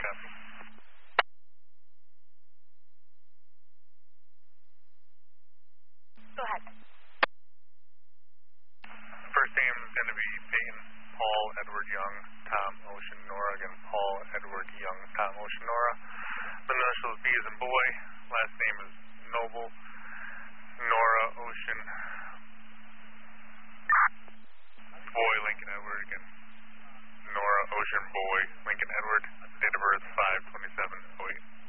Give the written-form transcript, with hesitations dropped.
copy. Go ahead. First name is going to be Peyton, Paul, Edward Young, Tom, Ocean, Nora. Again, Paul, Edward Young, Tom, Ocean, Nora. The initials B as in boy. Last name is Noble, Nora, Ocean, boy, Lincoln, Edward. Again, Nora, Ocean, boy, Lincoln, Edward. Date of birth 5/27/08.